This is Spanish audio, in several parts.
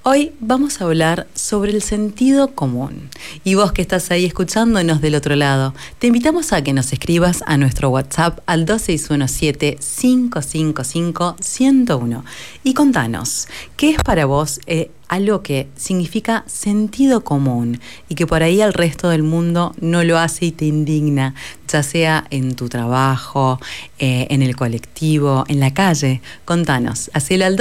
Hoy vamos a hablar sobre el sentido común. Y vos que estás ahí escuchándonos del otro lado, te invitamos a que nos escribas a nuestro WhatsApp al 2617-555-101 y contanos, ¿qué es para vos algo que significa sentido común y que por ahí el resto del mundo no lo hace y te indigna, ya sea en tu trabajo, en el colectivo, en la calle? Contanos, hacelo al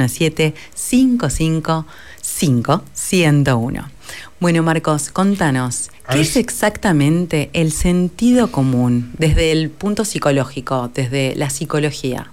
2617-555-101. Bueno, Marcos, contanos, ¿qué es exactamente el sentido común desde el punto psicológico, desde la psicología?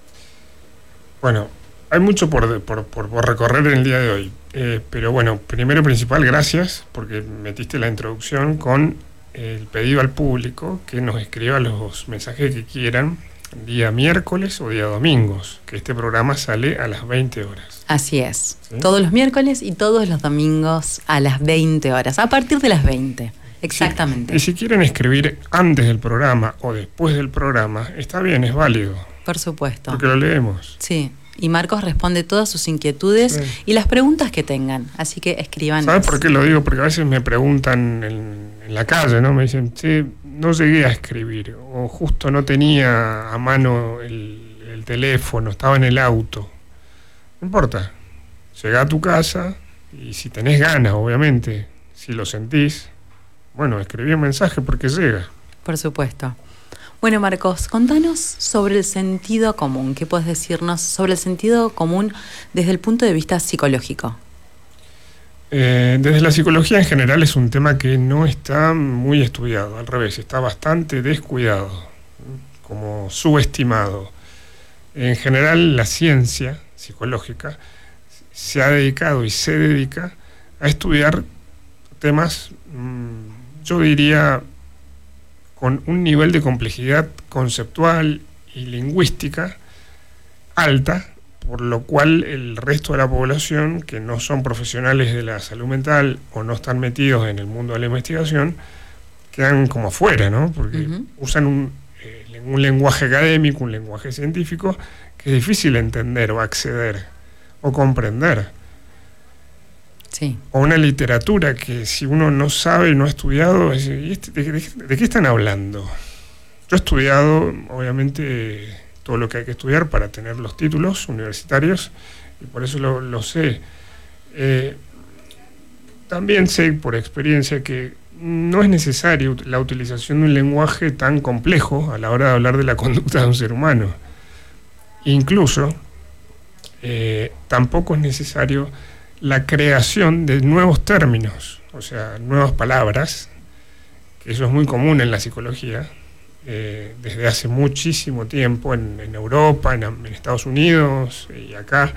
Bueno, hay mucho por recorrer en el día de hoy, pero bueno, primero y principal, gracias, porque metiste la introducción con el pedido al público que nos escriba los mensajes que quieran, día miércoles o día domingos, que este programa sale a las 20 horas. Así es, ¿Sí? Todos los miércoles y todos los domingos a las 20 horas, a partir de las 20, exactamente. Sí. Y si quieren escribir antes del programa o después del programa, está bien, es válido. Por supuesto. Porque lo leemos. Sí, y Marcos responde todas sus inquietudes y las preguntas que tengan, así que escriban. ¿Sabes por qué lo digo? Porque a veces me preguntan en la calle, ¿no? Me dicen, sí, no llegué a escribir, o justo no tenía a mano el teléfono, estaba en el auto. No importa, llegá a tu casa y si tenés ganas, obviamente, si lo sentís, bueno, escribí un mensaje porque llega. Por supuesto. Bueno, Marcos, contanos sobre el sentido común. ¿Qué puedes decirnos sobre el sentido común desde el punto de vista psicológico? Desde la psicología en general es un tema que no está muy estudiado, al revés, está bastante descuidado, como subestimado. En general la ciencia psicológica se ha dedicado y se dedica a estudiar temas, yo diría, con un nivel de complejidad conceptual y lingüística alta, por lo cual el resto de la población, que no son profesionales de la salud mental o no están metidos en el mundo de la investigación, quedan como afuera, ¿no? Porque usan un lenguaje académico, un lenguaje científico, que es difícil entender o acceder o comprender. Sí. O una literatura que si uno no sabe y no ha estudiado, ¿de qué están hablando? Yo he estudiado, obviamente, todo lo que hay que estudiar para tener los títulos universitarios, y por eso lo sé. También sé por experiencia que no es necesario la utilización de un lenguaje tan complejo a la hora de hablar de la conducta de un ser humano. Incluso, tampoco es necesario la creación de nuevos términos, o sea, nuevas palabras, que eso es muy común en la psicología, desde hace muchísimo tiempo en Europa, en Estados Unidos y acá,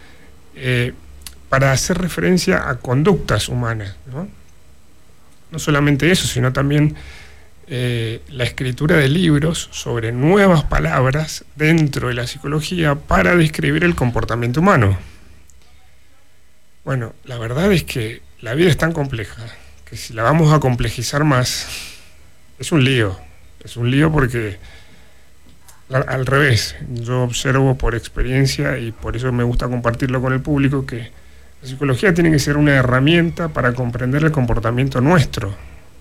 para hacer referencia a conductas humanas, ¿no? No solamente eso, sino también la escritura de libros sobre nuevas palabras dentro de la psicología para describir el comportamiento humano. Bueno, la verdad es que la vida es tan compleja que si la vamos a complejizar más, es un lío. Es un lío porque, al revés, yo observo por experiencia y por eso me gusta compartirlo con el público, que la psicología tiene que ser una herramienta para comprender el comportamiento nuestro,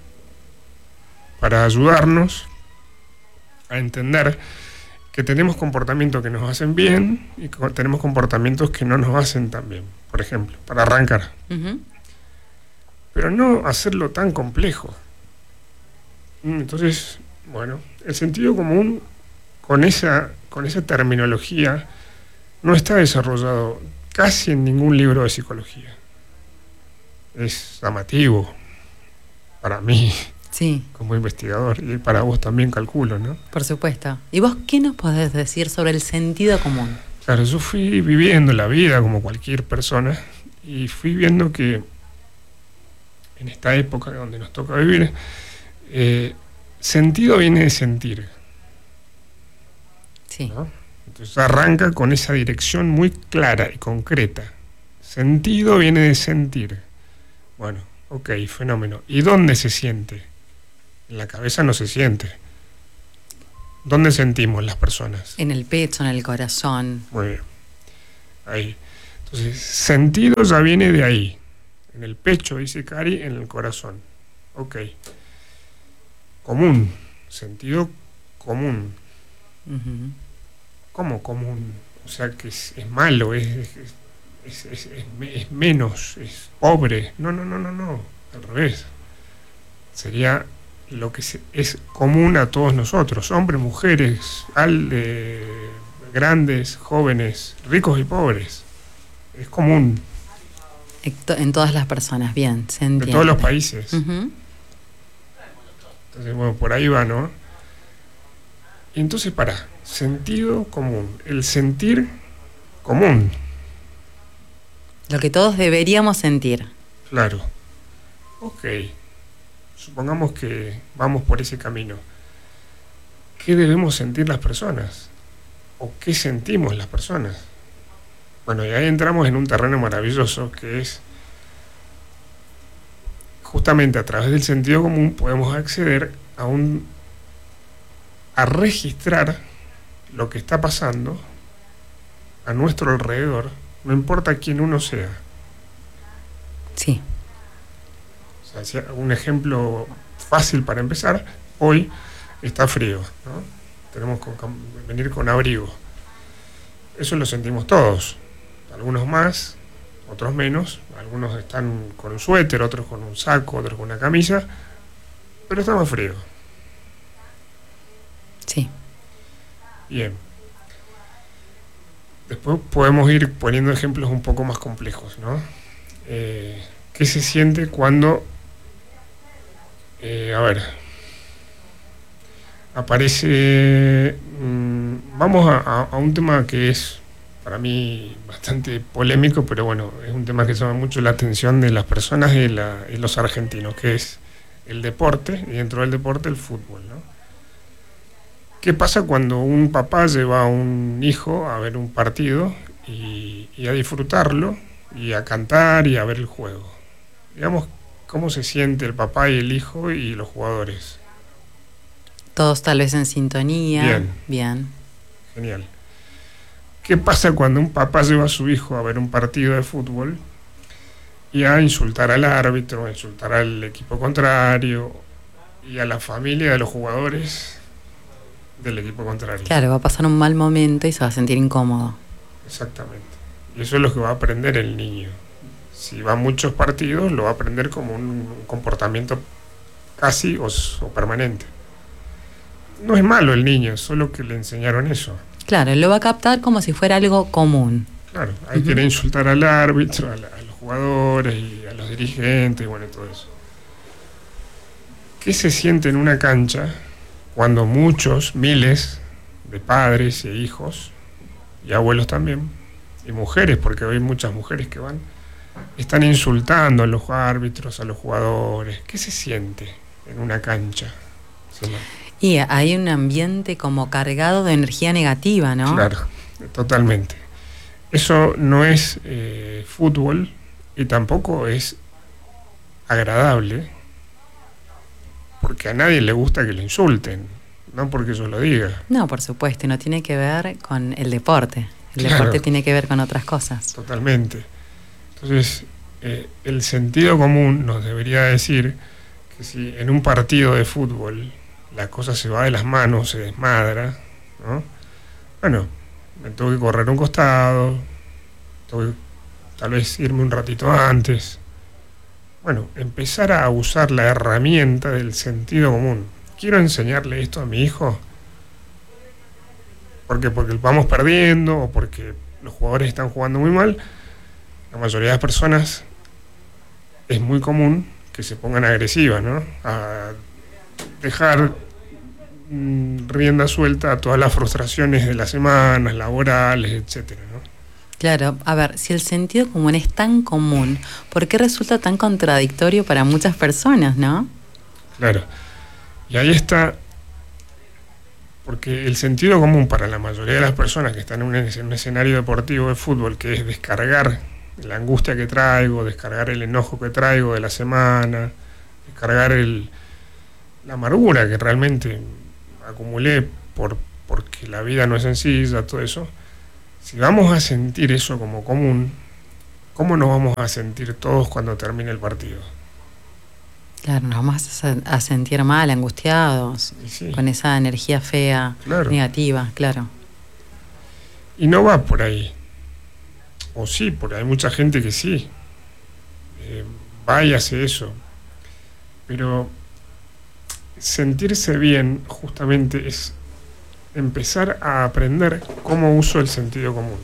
para ayudarnos a entender que tenemos comportamientos que nos hacen bien y que tenemos comportamientos que no nos hacen tan bien, por ejemplo, para arrancar. Pero no hacerlo tan complejo. Entonces, bueno, el sentido común con esa terminología no está desarrollado casi en ningún libro de psicología. Es llamativo para mí. Sí. Como investigador, y para vos también, calculo, ¿no? Por supuesto. ¿Y vos qué nos podés decir sobre el sentido común? Claro, yo fui viviendo la vida como cualquier persona y fui viendo que en esta época donde nos toca vivir, sentido viene de sentir. Sí. ¿No? Entonces arranca con esa dirección muy clara y concreta. Sentido viene de sentir. Bueno, ok, fenómeno. ¿Y dónde se siente? En la cabeza no se siente. ¿Dónde sentimos las personas? En el pecho, en el corazón. Muy bien. Ahí. Entonces, sentido ya viene de ahí. En el pecho, dice Cari, en el corazón. Ok. Común. Sentido común. Ujú. ¿Cómo común? O sea, que es malo, es menos, es pobre. No, no, no, no, no. Al revés. Sería lo que es común a todos nosotros, hombres, mujeres, grandes, jóvenes, ricos y pobres. Es común. En todas las personas, bien, se De entiende. todos los países. Ujú. Entonces, bueno, por ahí va, ¿no? Y entonces, sentido común. El sentir común. Lo que todos deberíamos sentir. Claro. Ok. Supongamos que vamos por ese camino. ¿Qué debemos sentir las personas? ¿O qué sentimos las personas? Bueno, y ahí entramos en un terreno maravilloso que es justamente a través del sentido común podemos acceder a registrar lo que está pasando a nuestro alrededor, no importa quién uno sea. Sí. O sea, un ejemplo fácil para empezar, hoy está frío, ¿no? Tenemos que venir con abrigo. Eso lo sentimos todos, algunos más, otros menos, algunos están con un suéter, otros con un saco, otros con una camisa, pero está más frío. Sí. Bien. Después podemos ir poniendo ejemplos un poco más complejos, ¿no? ¿Qué se siente cuando, aparece, vamos a un tema que es para mí bastante polémico, pero bueno, es un tema que llama mucho la atención de las personas y los argentinos, que es el deporte, y dentro del deporte el fútbol, ¿no? ¿Qué pasa cuando un papá lleva a un hijo a ver un partido y a disfrutarlo, y a cantar y a ver el juego? Digamos, ¿cómo se siente el papá y el hijo y los jugadores? Todos tal vez en sintonía. Bien. Bien. Genial. ¿Qué pasa cuando un papá lleva a su hijo a ver un partido de fútbol y a insultar al árbitro, a insultar al equipo contrario y a la familia de los jugadores del equipo contrario? Claro, va a pasar un mal momento y se va a sentir incómodo. Exactamente. Y eso es lo que va a aprender el niño. Si va a muchos partidos, lo va a aprender como un comportamiento casi o permanente. No es malo el niño, solo que le enseñaron eso. Claro, lo va a captar como si fuera algo común. Claro, hay que insultar al árbitro, a los jugadores y a los dirigentes, y bueno, todo eso. ¿Qué se siente en una cancha cuando muchos, miles de padres e hijos, y abuelos también, y mujeres, porque hoy hay muchas mujeres que van, están insultando a los árbitros, a los jugadores? ¿Qué se siente en una cancha? Y hay un ambiente como cargado de energía negativa, ¿no? Claro, totalmente. Eso no es fútbol y tampoco es agradable, porque a nadie le gusta que le insulten, no porque yo lo diga. No, por supuesto, y no tiene que ver con el deporte. El Claro. deporte tiene que ver con otras cosas. Totalmente. Entonces, el sentido común nos debería decir que si en un partido de fútbol la cosa se va de las manos, se desmadra, ¿no? Bueno, me tengo que correr un costado, tengo que tal vez irme un ratito antes. Bueno, empezar a usar la herramienta del sentido común. Quiero enseñarle esto a mi hijo porque vamos perdiendo o porque los jugadores están jugando muy mal. La mayoría de las personas es muy común que se pongan agresivas, ¿no? A dejar rienda suelta a todas las frustraciones de las semanas laborales, etcétera, ¿no? Claro, a ver, si el sentido común es tan común, ¿por qué resulta tan contradictorio para muchas personas, no? Claro. Y ahí está, porque el sentido común para la mayoría de las personas que están en un escenario deportivo de fútbol, que es descargar la angustia que traigo, descargar el enojo que traigo de la semana, descargar la amargura que realmente acumulé porque la vida no es sencilla, todo eso. Si vamos a sentir eso como común, ¿cómo nos vamos a sentir todos cuando termine el partido? Claro, nos vamos a sentir mal, angustiados, Sí. con esa energía fea, Claro. negativa, claro. Y no va por ahí. O sí, porque hay mucha gente que sí. Va y hace eso. Pero sentirse bien justamente es empezar a aprender cómo uso el sentido común.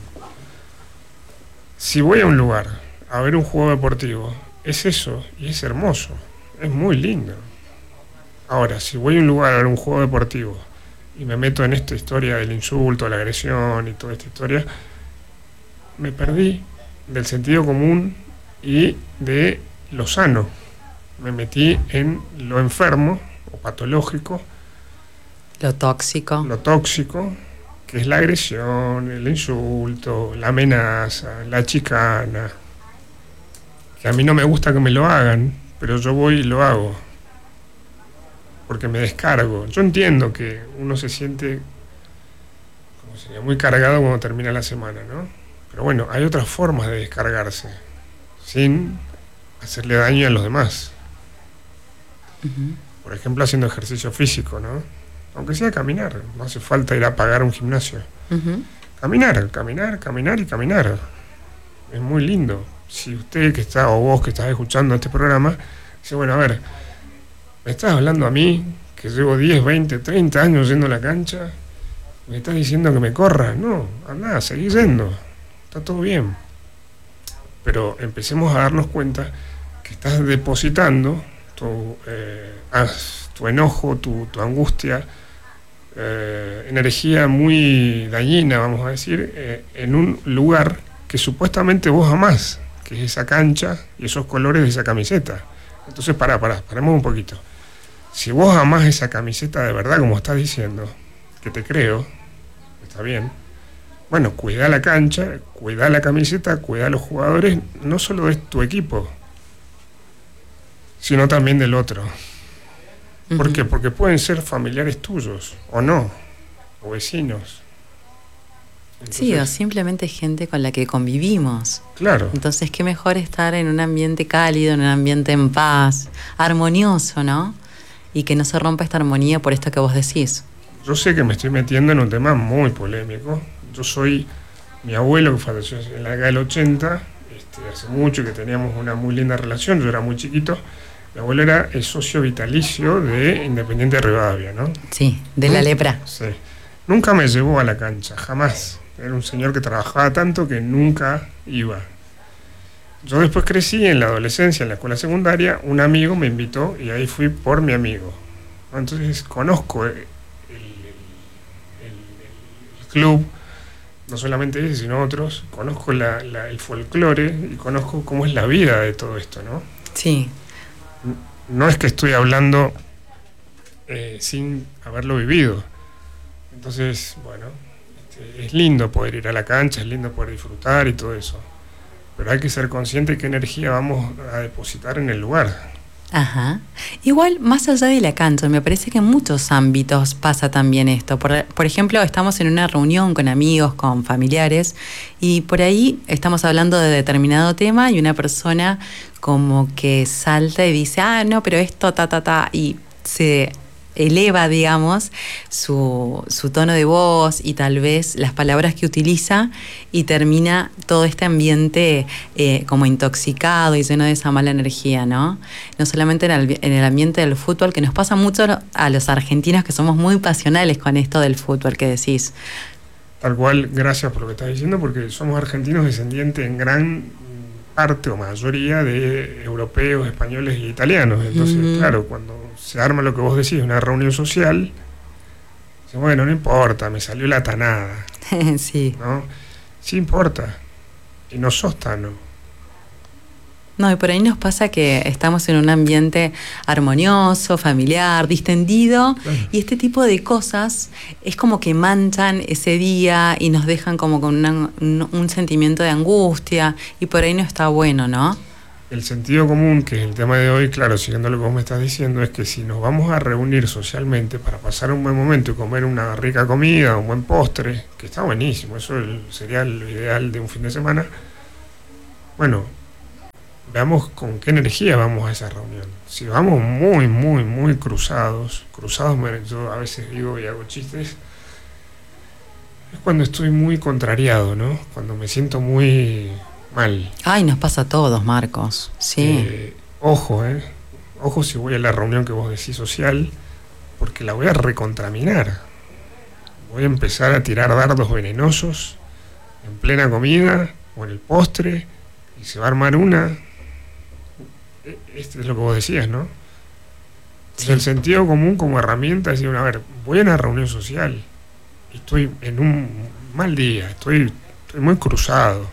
Si voy a un lugar a ver un juego deportivo, es eso y es hermoso, es muy lindo. Ahora, si voy a un lugar a ver un juego deportivo y me meto en esta historia del insulto, la agresión y toda esta historia, me perdí del sentido común y de lo sano. Me metí en lo enfermo o patológico, Lo tóxico. lo tóxico, que es la agresión, el insulto, la amenaza, la chicana, que a mí no me gusta que me lo hagan, pero yo voy y lo hago, porque me descargo. Yo entiendo que uno se siente, como sería, muy cargado cuando termina la semana, ¿no? Pero bueno, hay otras formas de descargarse, sin hacerle daño a los demás. Ujú. Por ejemplo, haciendo ejercicio físico, ¿no? Aunque sea caminar, no hace falta ir a pagar un gimnasio. Ujú. Caminar, caminar, caminar y caminar. Es muy lindo. Si usted que está, o vos que estás escuchando este programa, dice, bueno, a ver, me estás hablando a mí, que llevo 10, 20, 30 años yendo a la cancha, me estás diciendo que me corra. No, andá, seguí yendo. Está todo bien. Pero empecemos a darnos cuenta que estás depositando tu enojo, tu angustia, energía muy dañina, vamos a decir, en un lugar que supuestamente vos amás, que es esa cancha y esos colores de esa camiseta. Entonces, paremos un poquito. Si vos amás esa camiseta de verdad, como estás diciendo, que te creo, está bien, bueno, cuida la cancha, cuida la camiseta, cuida a los jugadores, no solo de tu equipo, sino también del otro. ¿Por Ujú. qué? Porque pueden ser familiares tuyos, o no, o vecinos. Sí, o Entonces, simplemente gente con la que convivimos. claro, Entonces, qué mejor estar en un ambiente cálido, en un ambiente en paz, armonioso, ¿no? Y que no se rompa esta armonía por esto que vos decís. yo sé que me estoy metiendo en un tema muy polémico. Yo soy mi abuelo, que falleció en la década del 80, hace mucho, que teníamos una muy linda relación, yo era muy chiquito. Mi abuelo era el socio vitalicio de Independiente de Rivadavia, ¿no? Sí, de la lepra. Sí. Nunca me llevó a la cancha, jamás. Era un señor que trabajaba tanto que nunca iba. Yo después crecí en la adolescencia, en la escuela secundaria, un amigo me invitó y ahí fui por mi amigo. Entonces conozco el club, no solamente ese, sino otros, conozco el folclore y conozco cómo es la vida de todo esto, ¿no? Sí, No es que estoy hablando sin haberlo vivido. Entonces, bueno, es lindo poder ir a la cancha, es lindo poder disfrutar y todo eso. Pero hay que ser consciente de qué energía vamos a depositar en el lugar. ajá. Igual, más allá de la cancha, me parece que en muchos ámbitos pasa también esto. Por ejemplo, estamos en una reunión con amigos, con familiares, y por ahí estamos hablando de determinado tema y una persona como que salta y dice, ah, no, pero esto, y se eleva, digamos, su tono de voz y tal vez las palabras que utiliza y termina todo este ambiente como intoxicado y lleno de esa mala energía, ¿no? No solamente en el ambiente del fútbol, que nos pasa mucho a los argentinos que somos muy pasionales con esto del fútbol que decís. Tal cual, gracias por lo que estás diciendo, porque somos argentinos descendientes en gran parte o mayoría de europeos, españoles y italianos. Entonces, claro, cuando se arma lo que vos decís, una reunión social, dice, bueno, no importa, me salió la tanada, Sí. ¿no? Sí importa, y no sos tano. No, y por ahí nos pasa que estamos en un ambiente armonioso, familiar, distendido, Claro. y este tipo de cosas es como que manchan ese día y nos dejan como con un sentimiento de angustia, y por ahí no está bueno, ¿no? El sentido común, que es el tema de hoy, claro, siguiendo lo que vos me estás diciendo, es que si nos vamos a reunir socialmente para pasar un buen momento y comer una rica comida, un buen postre, que está buenísimo, eso sería lo ideal de un fin de semana, bueno, veamos con qué energía vamos a esa reunión. Si vamos muy, muy, muy cruzados, yo a veces digo y hago chistes, es cuando estoy muy contrariado, ¿no? Cuando me siento muy mal. Ay, nos pasa a todos, Marcos. Sí. Ojo, ojo si voy a la reunión que vos decís social, porque la voy a recontraminar. Voy a empezar a tirar dardos venenosos en plena comida o en el postre y se va a armar una. Este es lo que vos decías, ¿no? Sí. El sentido común como herramienta es decir, a ver, voy a una reunión social y estoy en un mal día, estoy muy cruzado.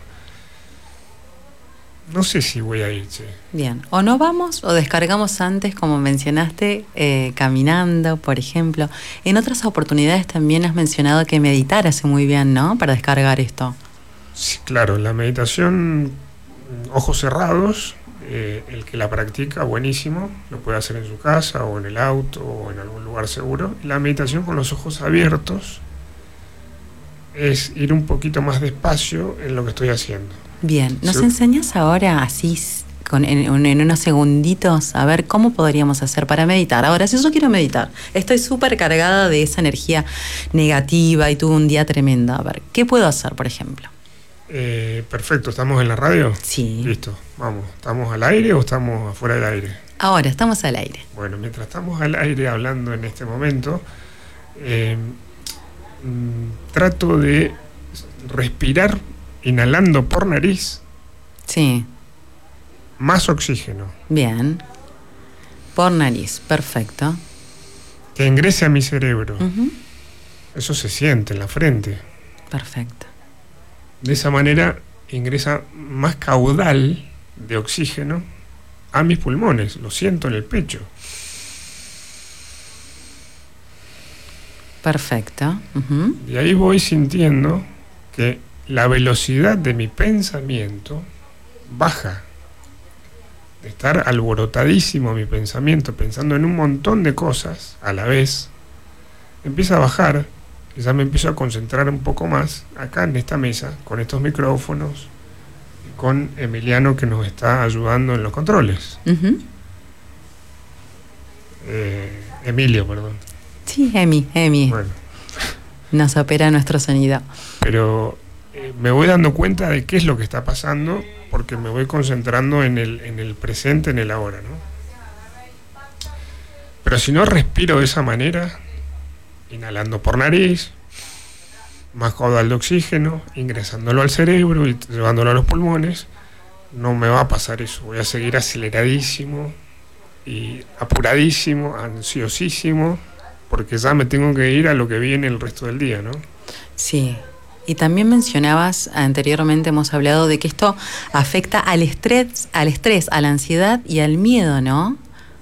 No sé si voy a ir, che. Bien, o no vamos o descargamos antes, como mencionaste, caminando, por ejemplo. En otras oportunidades también has mencionado que meditar hace muy bien, ¿no? Para descargar esto. Sí, claro, la meditación, ojos cerrados, el que la practica, buenísimo, lo puede hacer en su casa o en el auto o en algún lugar seguro. La meditación con los ojos abiertos es ir un poquito más despacio en lo que estoy haciendo. Bien, ¿nos enseñas ahora así en unos segunditos a ver cómo podríamos hacer para meditar? Ahora, si yo quiero meditar, estoy súper cargada de esa energía negativa y tuve un día tremendo. A ver, ¿qué puedo hacer, por ejemplo? Perfecto, ¿estamos en la radio? Sí. Listo, vamos. ¿Estamos al aire o estamos afuera del aire? Ahora, estamos al aire. Bueno, mientras estamos al aire hablando en este momento, trato de respirar inhalando por nariz. Sí. Más oxígeno. Bien. Por nariz, perfecto. Que ingrese a mi cerebro. Uh-huh. Eso se siente en la frente. Perfecto. De esa manera ingresa más caudal de oxígeno a mis pulmones. Lo siento en el pecho. Perfecto. Uh-huh. Y ahí voy sintiendo que la velocidad de mi pensamiento baja. De estar alborotadísimo mi pensamiento, pensando en un montón de cosas a la vez, empieza a bajar y ya me empiezo a concentrar un poco más acá en esta mesa, con estos micrófonos, y con Emiliano que nos está ayudando en los controles. Uh-huh. Emilio, perdón. Sí, Emi. Bueno. Nos opera nuestro sonido. Pero me voy dando cuenta de qué es lo que está pasando, porque me voy concentrando en el presente, en el ahora, ¿no? Pero si no respiro de esa manera, inhalando por nariz, más caudal de oxígeno, ingresándolo al cerebro y llevándolo a los pulmones, no me va a pasar eso. Voy a seguir aceleradísimo y apuradísimo, ansiosísimo, porque ya me tengo que ir a lo que viene el resto del día, ¿no? Sí. Y también mencionabas, anteriormente hemos hablado de que esto afecta al estrés, a la ansiedad y al miedo, ¿no?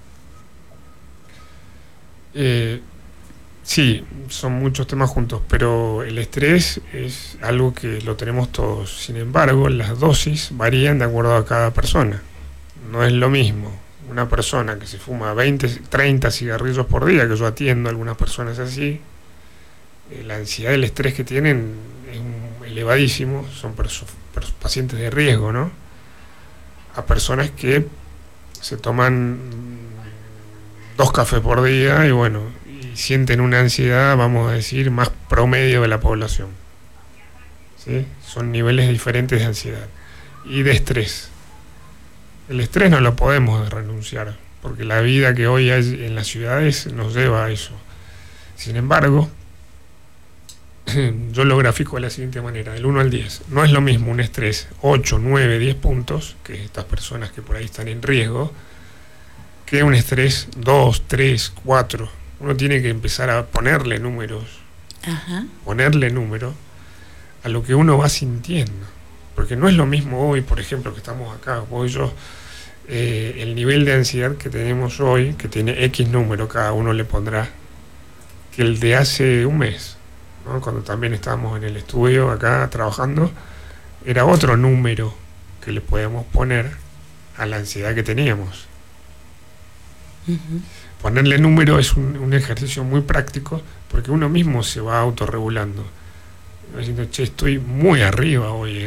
Sí, son muchos temas juntos, pero el estrés es algo que lo tenemos todos. Sin embargo, las dosis varían de acuerdo a cada persona. No es lo mismo una persona que se fuma 20, 30 cigarrillos por día, que yo atiendo a algunas personas así. La ansiedad y el estrés que tienen es elevadísimo, son pacientes de riesgo, ¿no? A personas que se toman 2 cafés por día y bueno, y sienten una ansiedad, vamos a decir, más promedio de la población. ¿Sí? Son niveles diferentes de ansiedad y de estrés. El estrés no lo podemos renunciar, porque la vida que hoy hay en las ciudades nos lleva a eso. Sin embargo, yo lo grafico de la siguiente manera, del 1 al 10. No es lo mismo un estrés 8, 9, 10 puntos, que estas personas que por ahí están en riesgo, que un estrés 2, 3, 4. Uno tiene que empezar a ponerle números, ponerle número a lo que uno va sintiendo. Porque no es lo mismo hoy, por ejemplo, que estamos acá, vos y yo, el nivel de ansiedad que tenemos hoy, que tiene X número, cada uno le pondrá, que el de hace un mes, ¿no? Cuando también estábamos en el estudio acá trabajando, era otro número que le podíamos poner a la ansiedad que teníamos. Uh-huh. Ponerle número es un ejercicio muy práctico, porque uno mismo se va autorregulando, diciendo, che, estoy muy arriba hoy,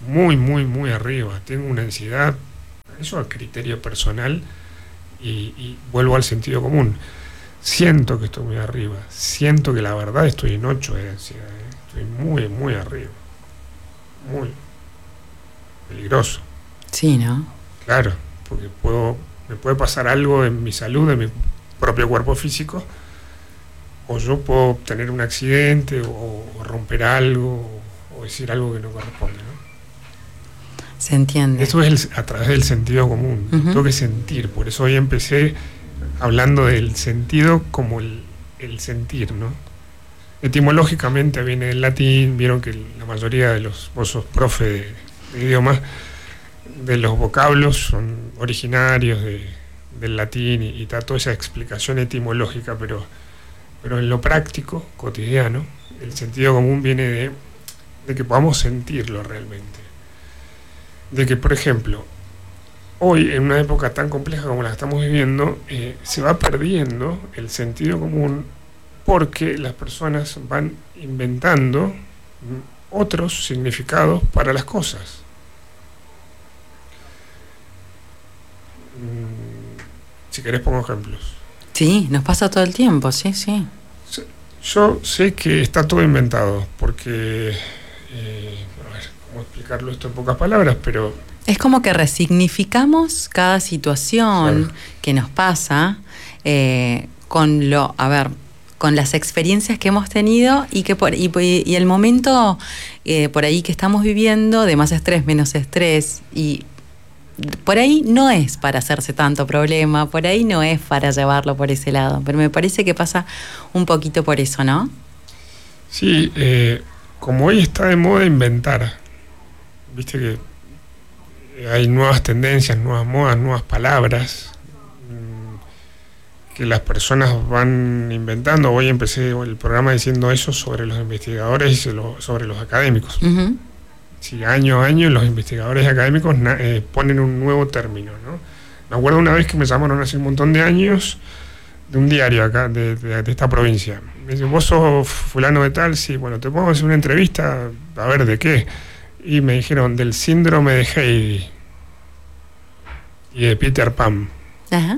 muy, muy, muy arriba. Tengo una ansiedad, eso a criterio personal, y vuelvo al sentido común. Siento que estoy muy arriba, siento que la verdad estoy en 8 de ansiedad, estoy muy, muy arriba, muy peligroso. Sí, ¿no? Claro, porque me puede pasar algo en mi salud, en mi propio cuerpo físico, o yo puedo tener un accidente, o romper algo, o decir algo que no corresponde, ¿no? Se entiende. Eso es a través del sentido común. Tengo que sentir, por eso hoy empecé hablando del sentido como el sentir, ¿no? Etimológicamente viene del latín, vieron que la mayoría de vos sos profe de idiomas, de los vocablos son originarios del latín, y está toda esa explicación etimológica, pero en lo práctico, cotidiano, el sentido común viene de que podamos sentirlo realmente. De que, por ejemplo, hoy, en una época tan compleja como la que estamos viviendo, se va perdiendo el sentido común porque las personas van inventando otros significados para las cosas. Si querés pongo ejemplos. Sí, nos pasa todo el tiempo, sí. Yo sé que está todo inventado, porque, a ver, ¿cómo explicarlo esto en pocas palabras? Pero es como que resignificamos cada situación que nos pasa con las experiencias que hemos tenido y el momento por ahí que estamos viviendo de más estrés, menos estrés, y por ahí no es para hacerse tanto problema, por ahí no es para llevarlo por ese lado, pero me parece que pasa un poquito por eso, ¿no? Sí, como hoy está de moda inventar, viste que hay nuevas tendencias, nuevas modas, nuevas palabras que las personas van inventando. Hoy empecé el programa diciendo eso sobre los investigadores y sobre los académicos. Sí, año a año los investigadores académicos ponen un nuevo término, ¿no? Me acuerdo una vez que me llamaron hace un montón de años de un diario acá, de esta provincia. Me dicen, ¿vos sos fulano de tal? Sí, bueno, te podemos hacer una entrevista, a ver, ¿de qué? Y me dijeron, del síndrome de Heidi y de Peter Pan. Ajá.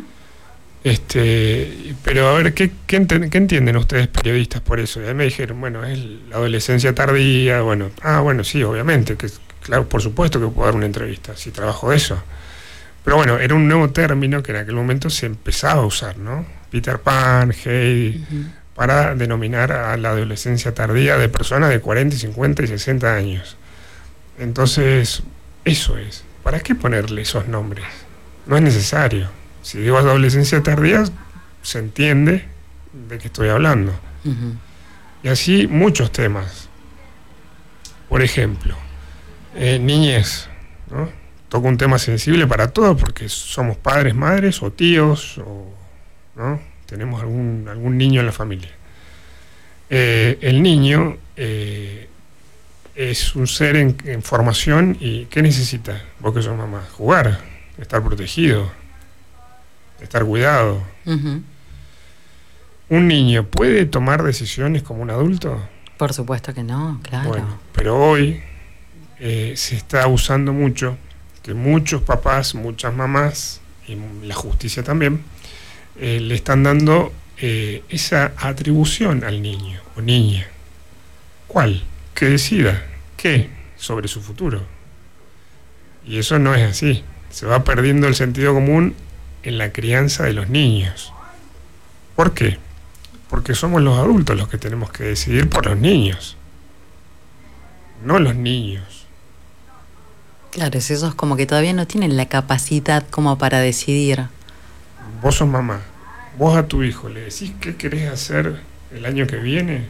Pero a ver, ¿qué entienden ustedes periodistas por eso? Y ahí me dijeron, bueno, es la adolescencia tardía, bueno, sí, obviamente, que claro, por supuesto que puedo dar una entrevista, si trabajo de eso. Pero bueno, era un nuevo término que en aquel momento se empezaba a usar, ¿no? Peter Pan, Heidi, para denominar a la adolescencia tardía de personas de 40, 50 y 60 años. Entonces, eso es. ¿Para qué ponerle esos nombres? No es necesario. Si digo adolescencia tardía, se entiende de qué estoy hablando. Y así muchos temas. Por ejemplo, niñez, ¿no? Toco un tema sensible para todos porque somos padres, madres o tíos, ¿no? Tenemos algún niño en la familia. El niño es un ser en formación, y ¿qué necesita? Vos que sos mamá, jugar, estar protegido, estar cuidado. ¿Un niño puede tomar decisiones como un adulto? Por supuesto que no, claro. Bueno, pero hoy se está usando mucho que muchos papás, muchas mamás, y la justicia también, le están dando esa atribución al niño o niña. ¿Cuál? Que decida qué sobre su futuro. Y eso no es así. Se va perdiendo el sentido común en la crianza de los niños. ¿Por qué? Porque somos los adultos los que tenemos que decidir por los niños, no los niños. Claro, esos como que todavía no tienen la capacidad como para decidir. Vos sos mamá, vos a tu hijo le decís qué querés hacer el año que viene,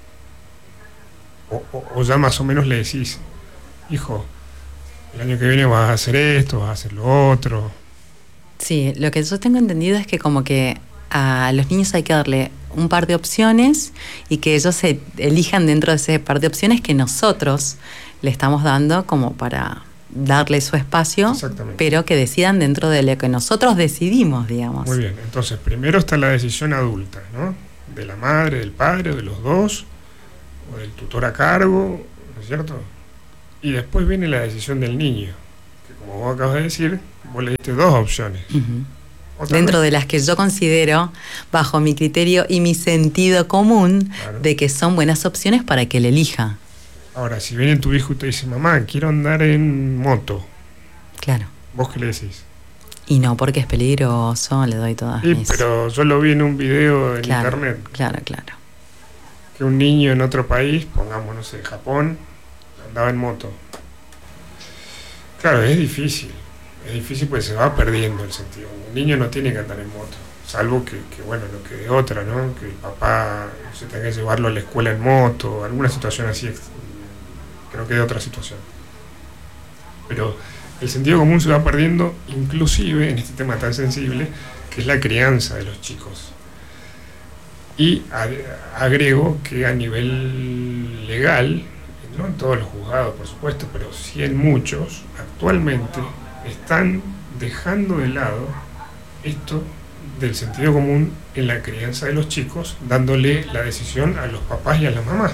o ya más o menos le decís, hijo, el año que viene vas a hacer esto, vas a hacer lo otro. Sí, lo que yo tengo entendido es que como que a los niños hay que darle un par de opciones y que ellos se elijan dentro de ese par de opciones que nosotros le estamos dando como para darle su espacio, pero que decidan dentro de lo que nosotros decidimos, digamos. Muy bien, entonces primero está la decisión adulta, ¿no? De la madre, del padre, de los dos, o del tutor a cargo, ¿no es cierto? Y después viene la decisión del niño, que como vos acabas de decir, vos le diste dos opciones. Dentro de las que yo considero, bajo mi criterio y mi sentido común, Claro. de que son buenas opciones para que él elija. Ahora, si viene tu hijo y te dice, mamá, quiero andar en moto, Claro. ¿vos qué le decís? Y no, porque es peligroso, le doy todas Sí, mis... pero yo lo vi en un video en Claro, internet, claro. que un niño en otro país, pongamos, no sé, Japón, andaba en moto. Claro, es difícil porque se va perdiendo el sentido. Un niño no tiene que andar en moto, salvo que bueno, lo que de otra, ¿no? Que el papá se tenga que llevarlo a la escuela en moto, alguna situación así, creo que de otra situación. Pero el sentido común se va perdiendo, inclusive en este tema tan sensible, que es la crianza de los chicos. Y agrego que a nivel legal, no en todos los juzgados por supuesto, pero sí en muchos, actualmente están dejando de lado esto del sentido común en la crianza de los chicos, dándole la decisión a los papás y a las mamás.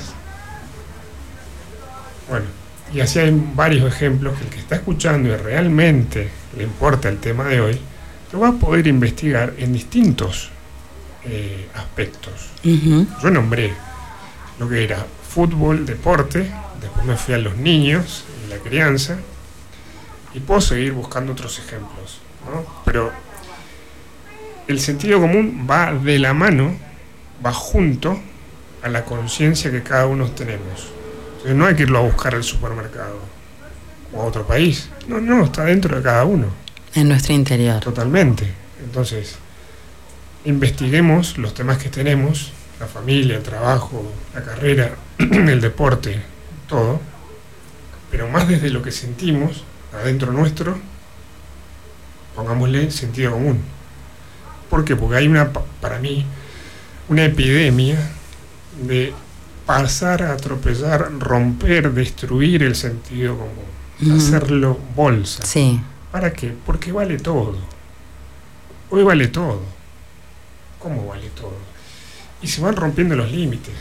Bueno, y así hay varios ejemplos que el que está escuchando y realmente le importa el tema de hoy, lo va a poder investigar en distintos aspectos. Yo nombré lo que era fútbol, deporte, después me fui a los niños y la crianza, y puedo seguir buscando otros ejemplos, ¿no? Pero el sentido común va de la mano, va junto a la conciencia que cada uno tenemos. Entonces no hay que irlo a buscar al supermercado o a otro país, no, está dentro de cada uno. En nuestro interior. Totalmente. Entonces, investiguemos los temas que tenemos, la familia, el trabajo, la carrera, el deporte, todo, pero más desde lo que sentimos adentro nuestro, pongámosle sentido común. ¿Por qué? Porque hay para mí, una epidemia de pasar a atropellar, romper, destruir el sentido común, hacerlo bolsa. Sí. ¿Para qué? Porque vale todo. Hoy vale todo. ¿Cómo vale todo? Y se van rompiendo los límites.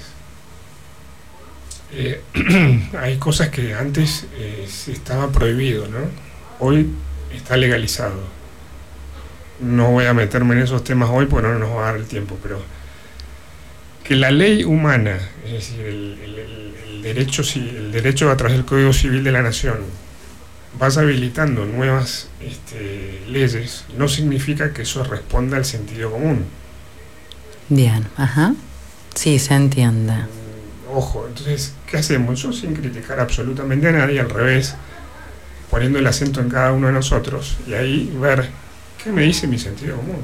Hay cosas que antes estaba prohibido, ¿no? Hoy está legalizado. No voy a meterme en esos temas hoy porque no nos va a dar el tiempo, pero que la ley humana, es decir, el derecho a través del Código Civil de la Nación, vaya habilitando nuevas leyes, no significa que eso responda al sentido común. Bien, ajá. Sí, se entiende. Ojo, entonces, ¿qué hacemos? Yo sin criticar absolutamente a nadie, al revés, poniendo el acento en cada uno de nosotros y ahí ver qué me dice mi sentido común.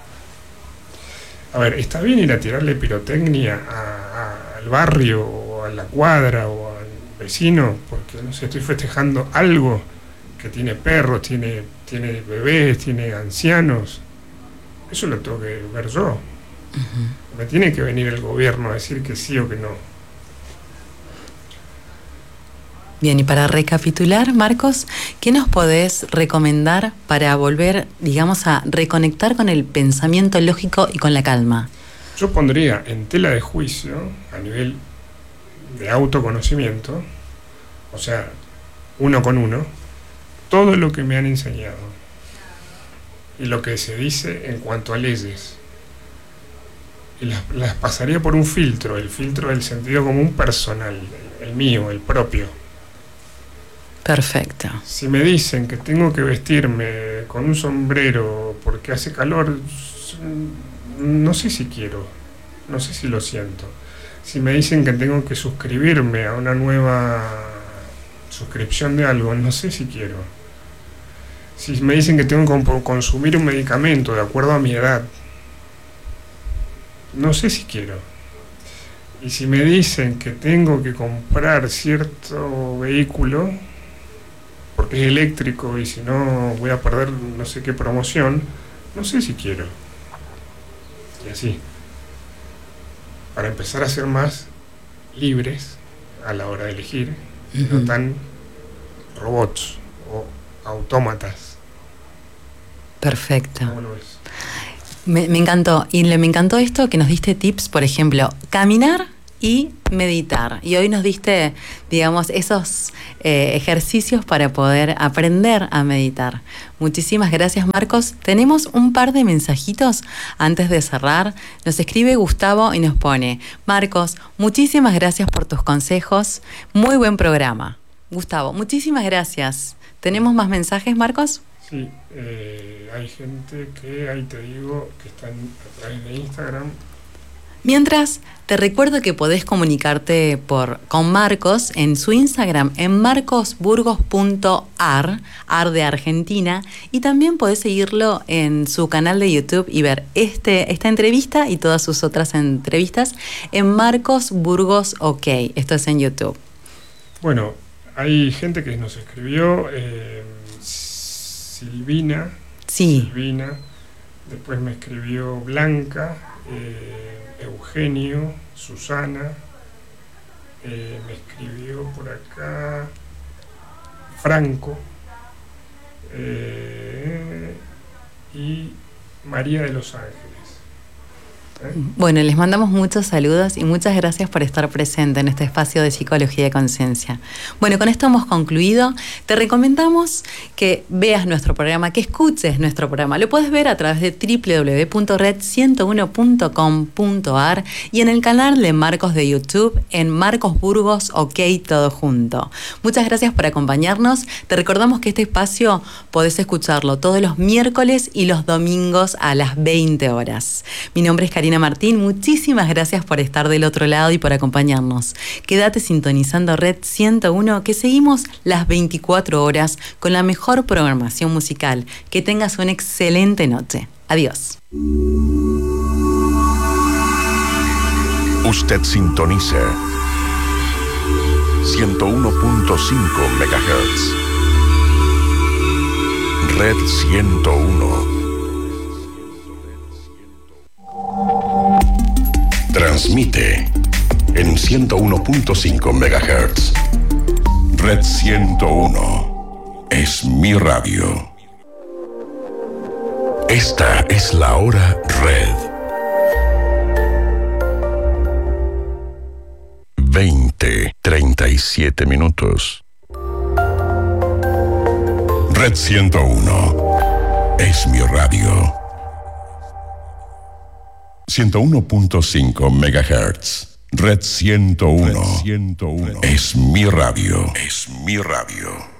A ver, ¿está bien ir a tirarle pirotecnia al barrio o a la cuadra o al vecino? Porque, no sé, estoy festejando algo que tiene perros, tiene bebés, tiene ancianos. Eso lo tengo que ver yo. Me tiene que venir el gobierno a decir que sí o que no. Bien, y para recapitular, Marcos, ¿qué nos podés recomendar para volver, digamos, a reconectar con el pensamiento lógico y con la calma? Yo pondría en tela de juicio, a nivel de autoconocimiento, o sea, uno con uno, todo lo que me han enseñado y lo que se dice en cuanto a leyes. Y las pasaría por un filtro, el filtro del sentido común personal, el mío, el propio. Perfecto. Si me dicen que tengo que vestirme con un sombrero porque hace calor, no sé si quiero, no sé si lo siento. Si me dicen que tengo que suscribirme a una nueva suscripción de algo, no sé si quiero. Si me dicen que tengo que consumir un medicamento de acuerdo a mi edad, no sé si quiero. Y si me dicen que tengo que comprar cierto vehículo porque es eléctrico y si no voy a perder no sé qué promoción, no sé si quiero. Y así, para empezar a ser más libres a la hora de elegir, no tan robots o autómatas. Perfecto. ¿Cómo lo ves? Me encantó. Y me encantó esto que nos diste tips, por ejemplo, caminar y meditar. Y hoy nos diste, digamos, esos ejercicios para poder aprender a meditar. Muchísimas gracias, Marcos. Tenemos un par de mensajitos antes de cerrar. Nos escribe Gustavo y nos pone: Marcos, muchísimas gracias por tus consejos. Muy buen programa. Gustavo, muchísimas gracias. ¿Tenemos más mensajes, Marcos? Sí, hay gente que, ahí te digo, que están a través de Instagram. Mientras, te recuerdo que podés comunicarte con Marcos en su Instagram, en marcosburgos.ar, ar de Argentina, y también podés seguirlo en su canal de YouTube y ver esta entrevista y todas sus otras entrevistas en Marcos Burgos OK. Esto es en YouTube. Bueno, hay gente que nos escribió, Silvina. Sí. Silvina, después me escribió Blanca, Eugenio, Susana, me escribió por acá Franco, y María de los Ángeles. Bueno, les mandamos muchos saludos y muchas gracias por estar presente en este espacio de Psicología de Conciencia. Bueno, con esto hemos concluido. Te recomendamos que veas nuestro programa, que escuches nuestro programa. Lo puedes ver a través de www.red101.com.ar y en el canal de Marcos de YouTube, en Marcos Burgos OK, todo junto. Muchas gracias por acompañarnos. Te recordamos que este espacio podés escucharlo todos los miércoles y los domingos a las 20 horas. Mi nombre es Karina Martín, muchísimas gracias por estar del otro lado y por acompañarnos. Quédate sintonizando Red 101, que seguimos las 24 horas con la mejor programación musical. Que tengas una excelente noche. Adiós. Usted sintoniza 101.5 MHz. Red 101. Transmite en 101.5 MHz. Red 101 es mi radio. Esta es la hora Red. 20:37 minutos. Red 101 es mi radio. 101.5 MHz. Red 101. Es mi radio. Es mi radio.